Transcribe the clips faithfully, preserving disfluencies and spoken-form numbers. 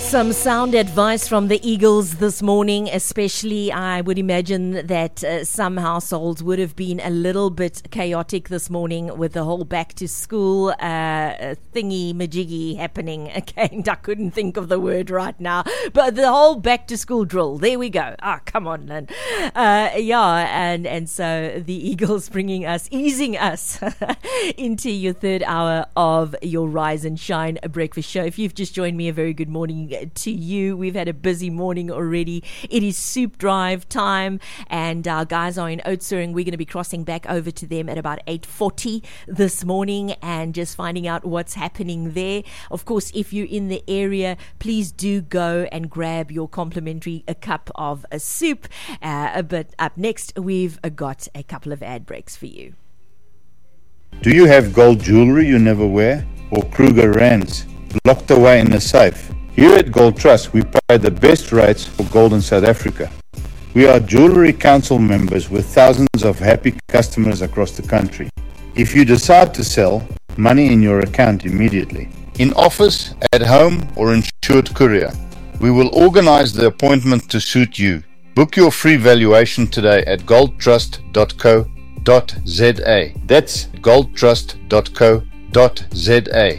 Some sound advice from the Eagles this morning, especially I would imagine that uh, some households would have been a little bit chaotic this morning with the whole back to school uh, thingy majiggy happening. Again, I couldn't think of the word right now, but the whole back to school drill. There we go. Ah, come on, Lynn. Uh, yeah, and, and so the Eagles bringing us, easing us into your third hour of your Rise and Shine breakfast show. If you've just joined me, a very good morning to you. We've had a busy morning already. It is soup drive time, and our guys are in Oudtshoorn. We're going to be crossing back over to them at about eight forty this morning and just finding out what's happening there. Of course, if you're in the area, please do go and grab your complimentary a cup of a soup. Uh, but up next, we've got a couple of ad breaks for you. Do you have gold jewelry you never wear, or Kruger rands locked away in a safe? Here at Gold Trust, we pay the best rates for gold in South Africa. We are Jewellery Council members with thousands of happy customers across the country. If you decide to sell, money in your account immediately. In office, at home, or insured courier, we will organize the appointment to suit you. Book your free valuation today at gold trust dot co dot za. That's gold trust dot co dot za.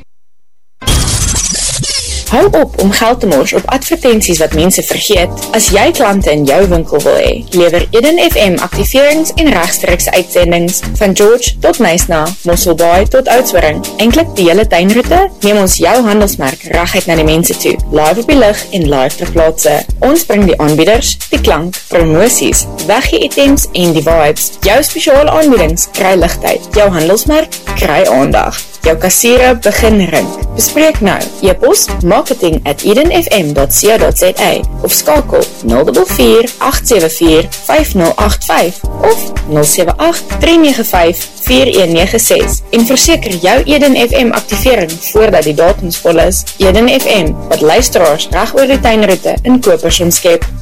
Hou op om geld te mors op advertensies wat mense vergeet. As jy klante in jou winkel wil hê, lewer Eden F M aktiverings en regstreekse uitsendings van George tot Nysna, Mosselbaai tot Oudtshoorn. Eintlik die hele tuinroete, neem ons jou handelsmerk reguit na die mense toe. Live op die lig en live ter plaatse. Ons bring die aanbieders, die klank, promosies, weggee items en die vibes. Jou spesiale aanbiedings kry ligtyd. Jou handelsmerk kry aandag. Jou kassiere begin rink. Bespreek nou. E-pos marketing at eden f m dot co dot za of skakel nul vier vier agt sewe vier vyf nul agt vyf of nul sewe agt drie nege vyf vier een nege ses en verseker jou Eden F M aktivering voordat die datums vol is. Eden F M, wat luisteraars reg oor die tuinroete in Kopersum skep.